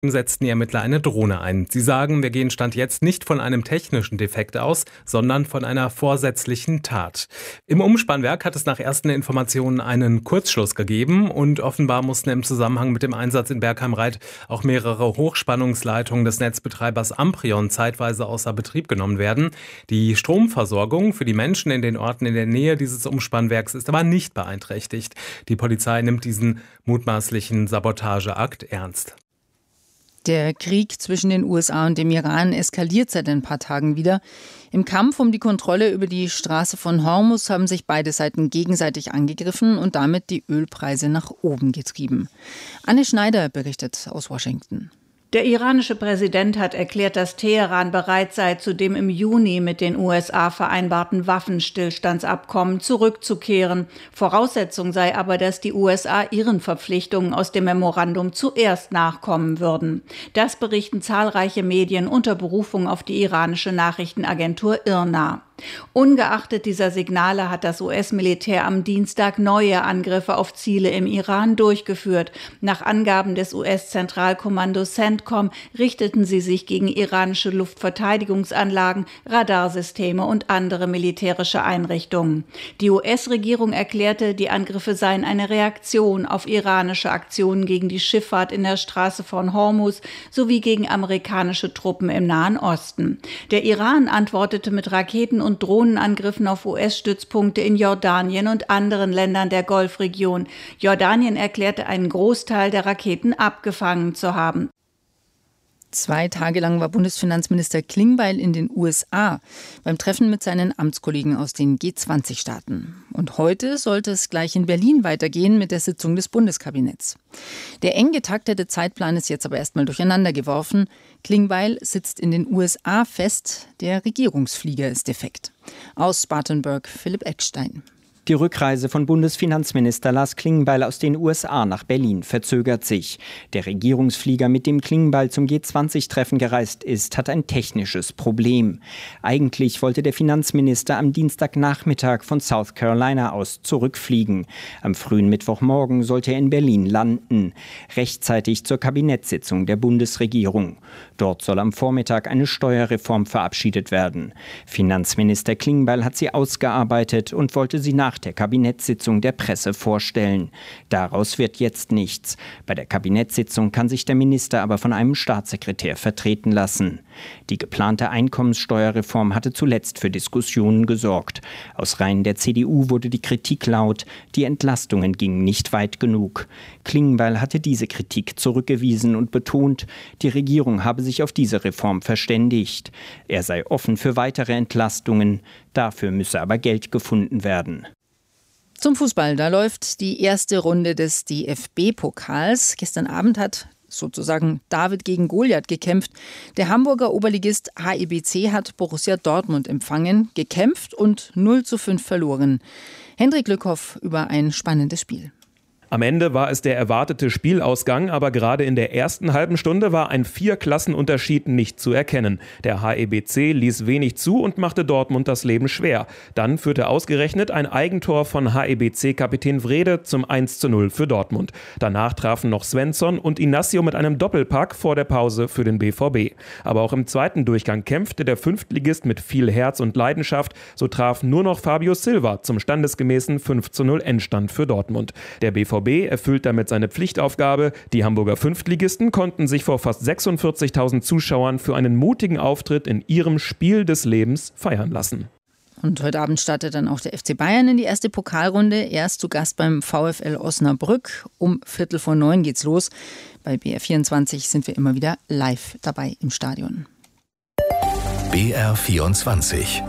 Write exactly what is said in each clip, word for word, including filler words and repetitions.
setzten die Ermittler eine Drohne ein. Sie sagen, wir gehen Stand jetzt nicht von einem technischen Defekt aus, sondern von einer vorsätzlichen Tat. Im Umspannwerk hat es nach ersten Informationen einen Kurzschluss gegeben und offenbar mussten im Zusammenhang mit dem Einsatz in Bergheim-Reit auch mehrere Hochspannungsleitungen des Netzbetreibers Amprion zeitweise außer Betrieb genommen werden. Die Stromversorgung für die Menschen in den Orten in der Nähe dieses Umspannwerks ist aber nicht beeinträchtigt. Die Polizei nimmt diesen mutmaßlichen Sabotageakt ernst. Der Krieg zwischen den U S A und dem Iran eskaliert seit ein paar Tagen wieder. Im Kampf um die Kontrolle über die Straße von Hormuz haben sich beide Seiten gegenseitig angegriffen und damit die Ölpreise nach oben getrieben. Anne Schneider berichtet aus Washington. Der iranische Präsident hat erklärt, dass Teheran bereit sei, zu dem im Juni mit den U S A vereinbarten Waffenstillstandsabkommen zurückzukehren. Voraussetzung sei aber, dass die U S A ihren Verpflichtungen aus dem Memorandum zuerst nachkommen würden. Das berichten zahlreiche Medien unter Berufung auf die iranische Nachrichtenagentur I R N A. Ungeachtet dieser Signale hat das U S-Militär am Dienstag neue Angriffe auf Ziele im Iran durchgeführt. Nach Angaben des U S-Zentralkommandos CENTCOM richteten sie sich gegen iranische Luftverteidigungsanlagen, Radarsysteme und andere militärische Einrichtungen. Die U S-Regierung erklärte, die Angriffe seien eine Reaktion auf iranische Aktionen gegen die Schifffahrt in der Straße von Hormuz sowie gegen amerikanische Truppen im Nahen Osten. Der Iran antwortete mit Raketen und und Drohnenangriffen auf U S-Stützpunkte in Jordanien und anderen Ländern der Golfregion. Jordanien erklärte, einen Großteil der Raketen abgefangen zu haben. Zwei Tage lang war Bundesfinanzminister Klingbeil in den U S A beim Treffen mit seinen Amtskollegen aus den G zwanzig Staaten. Und heute sollte es gleich in Berlin weitergehen mit der Sitzung des Bundeskabinetts. Der eng getaktete Zeitplan ist jetzt aber erstmal durcheinander geworfen. Klingbeil sitzt in den U S A fest, der Regierungsflieger ist defekt. Aus Spartanburg Philipp Eckstein. Die Rückreise von Bundesfinanzminister Lars Klingbeil aus den U S A nach Berlin verzögert sich. Der Regierungsflieger, mit dem Klingbeil zum G zwanzig Treffen gereist ist, hat ein technisches Problem. Eigentlich wollte der Finanzminister am Dienstagnachmittag von South Carolina aus zurückfliegen. Am frühen Mittwochmorgen sollte er in Berlin landen, rechtzeitig zur Kabinettssitzung der Bundesregierung. Dort soll am Vormittag eine Steuerreform verabschiedet werden. Finanzminister Klingbeil hat sie ausgearbeitet und wollte sie nach der Kabinettssitzung der Presse vorstellen. Daraus wird jetzt nichts. Bei der Kabinettssitzung kann sich der Minister aber von einem Staatssekretär vertreten lassen. Die geplante Einkommenssteuerreform hatte zuletzt für Diskussionen gesorgt. Aus Reihen der C D U wurde die Kritik laut, die Entlastungen gingen nicht weit genug. Klingbeil hatte diese Kritik zurückgewiesen und betont, die Regierung habe sich auf diese Reform verständigt. Er sei offen für weitere Entlastungen, dafür müsse aber Geld gefunden werden. Zum Fußball, da läuft die erste Runde des D F B-Pokals. Gestern Abend hat sozusagen David gegen Goliath gekämpft. Der Hamburger Oberligist H E B C hat Borussia Dortmund empfangen, gekämpft und null zu fünf verloren. Hendrik Lückhoff über ein spannendes Spiel. Am Ende war es der erwartete Spielausgang, aber gerade in der ersten halben Stunde war ein Vier-Klassenunterschied nicht zu erkennen. Der H E B C ließ wenig zu und machte Dortmund das Leben schwer. Dann führte ausgerechnet ein Eigentor von H E B C-Kapitän Wrede zum eins zu null für Dortmund. Danach trafen noch Svensson und Inacio mit einem Doppelpack vor der Pause für den B V B. Aber auch im zweiten Durchgang kämpfte der Fünftligist mit viel Herz und Leidenschaft. So traf nur noch Fabio Silva zum standesgemäßen fünf zu null Endstand für Dortmund. Der B V B erfüllt damit seine Pflichtaufgabe. Die Hamburger Fünftligisten konnten sich vor fast sechsundvierzigtausend Zuschauern für einen mutigen Auftritt in ihrem Spiel des Lebens feiern lassen. Und heute Abend startet dann auch der F C Bayern in die erste Pokalrunde. Er ist zu Gast beim VfL Osnabrück. Um Viertel vor neun geht's los. Bei B R vierundzwanzig sind wir immer wieder live dabei im Stadion. B R vierundzwanzig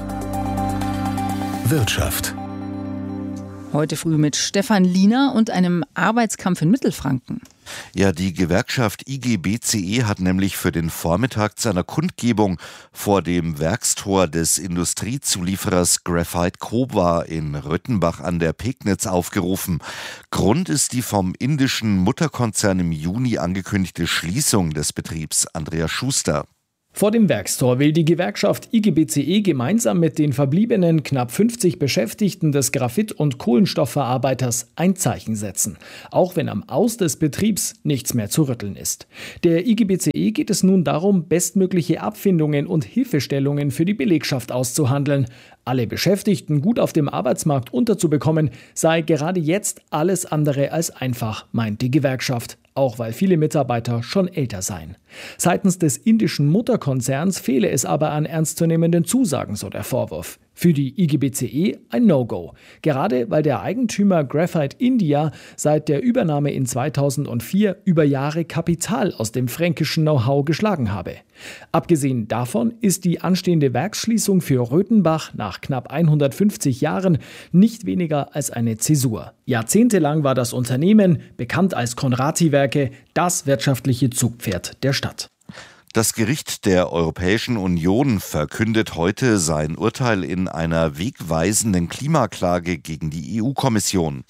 Wirtschaft. Heute früh mit Stefan Liener und einem Arbeitskampf in Mittelfranken. Ja, die Gewerkschaft I G B C E hat nämlich für den Vormittag zu einer Kundgebung vor dem Werkstor des Industriezulieferers Graphite Cobra in Röttenbach an der Pegnitz aufgerufen. Grund ist die vom indischen Mutterkonzern im Juni angekündigte Schließung des Betriebs. Andreas Schuster. Vor dem Werkstor will die Gewerkschaft I G B C E gemeinsam mit den verbliebenen knapp fünfzig Beschäftigten des Graphit- und Kohlenstoffverarbeiters ein Zeichen setzen, auch wenn am Aus des Betriebs nichts mehr zu rütteln ist. Der I G B C E geht es nun darum, bestmögliche Abfindungen und Hilfestellungen für die Belegschaft auszuhandeln. Alle Beschäftigten gut auf dem Arbeitsmarkt unterzubekommen, sei gerade jetzt alles andere als einfach, meint die Gewerkschaft. Auch weil viele Mitarbeiter schon älter seien. Seitens des indischen Mutterkonzerns fehle es aber an ernstzunehmenden Zusagen, so der Vorwurf. Für die I G B C E ein No-Go. Gerade weil der Eigentümer Graphite India seit der Übernahme in zweitausendvier über Jahre Kapital aus dem fränkischen Know-how geschlagen habe. Abgesehen davon ist die anstehende Werksschließung für Röthenbach nach knapp hundertfünfzig Jahren nicht weniger als eine Zäsur. Jahrzehntelang war das Unternehmen, bekannt als Conrati-Werke, das wirtschaftliche Zugpferd der Stadt. Das Gericht der Europäischen Union verkündet heute sein Urteil in einer wegweisenden Klimaklage gegen die E U-Kommission.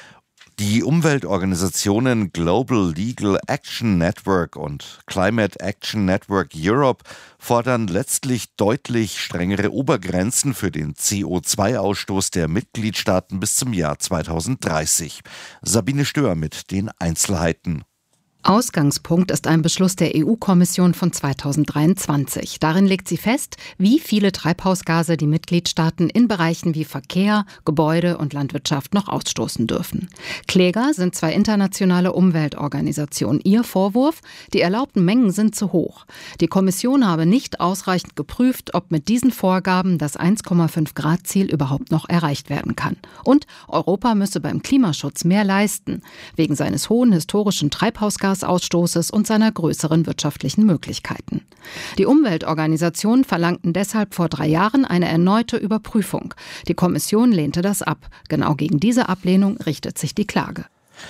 Die Umweltorganisationen Global Legal Action Network und Climate Action Network Europe fordern letztlich deutlich strengere Obergrenzen für den C O zwei Ausstoß der Mitgliedstaaten bis zum Jahr zweitausenddreißig. Sabine Stör mit den Einzelheiten. Ausgangspunkt ist ein Beschluss der E U-Kommission von zweitausenddreiundzwanzig. Darin legt sie fest, wie viele Treibhausgase die Mitgliedstaaten in Bereichen wie Verkehr, Gebäude und Landwirtschaft noch ausstoßen dürfen. Kläger sind zwei internationale Umweltorganisationen. Ihr Vorwurf: Die erlaubten Mengen sind zu hoch. Die Kommission habe nicht ausreichend geprüft, ob mit diesen Vorgaben das eins Komma fünf Grad Ziel überhaupt noch erreicht werden kann. Und Europa müsse beim Klimaschutz mehr leisten, wegen seines hohen historischen Treibhausgases Ausstoßes und seiner größeren wirtschaftlichen Möglichkeiten. Die Umweltorganisationen verlangten deshalb vor drei Jahren eine erneute Überprüfung. Die Kommission lehnte das ab. Genau gegen diese Ablehnung richtet sich die Klage.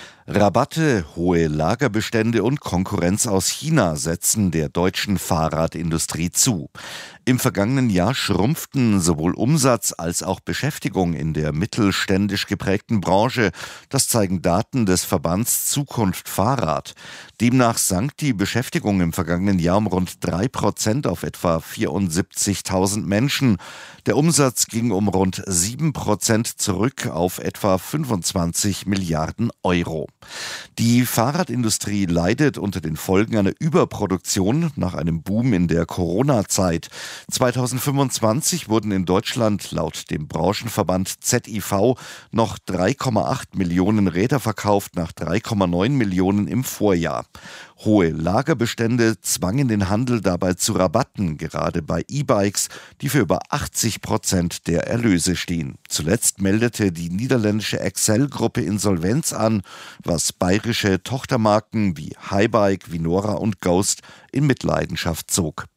Rabatte, hohe Lagerbestände und Konkurrenz aus China setzen der deutschen Fahrradindustrie zu. Im vergangenen Jahr schrumpften sowohl Umsatz als auch Beschäftigung in der mittelständisch geprägten Branche. Das zeigen Daten des Verbands Zukunft Fahrrad. Demnach sank die Beschäftigung im vergangenen Jahr um rund drei Prozent auf etwa vierundsiebzigtausend Menschen. Der Umsatz ging um rund sieben Prozent zurück auf etwa fünfundzwanzig Milliarden Euro. Die Fahrradindustrie leidet unter den Folgen einer Überproduktion nach einem Boom in der Corona-Zeit. zweitausendfünfundzwanzig wurden in Deutschland laut dem Branchenverband Z I V noch drei Komma acht Millionen Räder verkauft, nach drei Komma neun Millionen im Vorjahr. Hohe Lagerbestände zwangen den Handel dabei zu Rabatten, gerade bei E-Bikes, die für über achtzig Prozent der Erlöse stehen. Zuletzt meldete die niederländische Excel-Gruppe Insolvenz an, was bayerische Tochtermarken wie Highbike, Vinora und Ghost in Mitleidenschaft zog.